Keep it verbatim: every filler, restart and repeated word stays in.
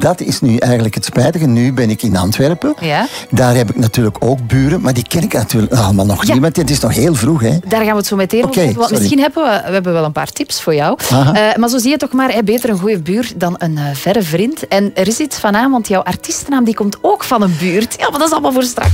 dat is nu eigenlijk het spijtige. Nu ben ik in Antwerpen. Ja. Daar heb ik natuurlijk ook buren, maar die ken ik natuurlijk allemaal nog Ja. niet, want het is nog heel vroeg. Hè? Daar gaan we het zo meteen Oké, over hebben. Want sorry. misschien hebben we, we hebben wel een paar tips voor jou. Aha. Uh, maar zo zie je toch maar, hè, beter een goede buurt dan een uh, verre vriend. En er is iets van aan, want jouw artiestennaam die komt ook van een buurt. Ja, maar dat is allemaal voor straks.